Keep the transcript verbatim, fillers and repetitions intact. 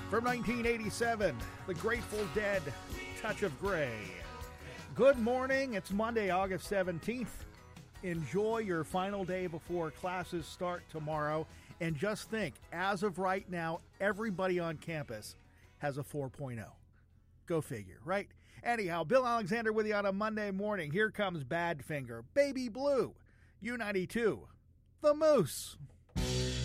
From nineteen eighty-seven, The Grateful Dead, Touch of Grey. Good morning. It's Monday, August seventeenth. Enjoy your final day before classes start tomorrow. And just think, as of right now, everybody on campus has a four point oh. Go figure, right? Anyhow, Bill Alexander with you on a Monday morning. Here comes Badfinger, Baby Blue, U ninety-two, The Moose.